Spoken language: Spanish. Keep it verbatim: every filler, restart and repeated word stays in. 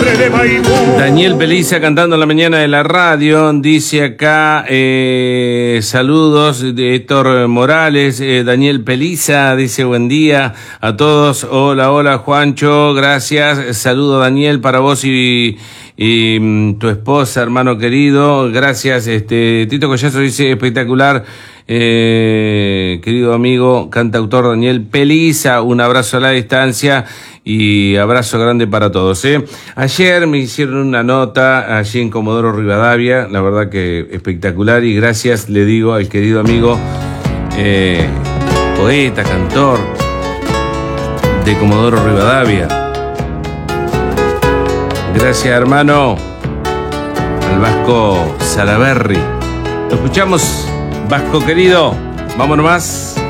sangre de Maipú. Daniel Peliza cantando en la mañana de la radio. Dice acá, eh, saludos de Héctor Morales. Eh, Daniel Peliza dice buen día a todos. Hola, hola Juancho, gracias. Saludo Daniel para vos y, y tu esposa, hermano querido. Gracias. Este Tito Collazo dice espectacular. Eh, querido amigo cantautor Daniel Peliza, un abrazo a la distancia y abrazo grande para todos, ¿eh? Ayer me hicieron una nota allí en Comodoro Rivadavia, la verdad que espectacular, y gracias le digo al querido amigo eh, poeta, cantor de Comodoro Rivadavia. Gracias, hermano, al Vasco Salaberry. Lo escuchamos, Vasco querido, vámonos más.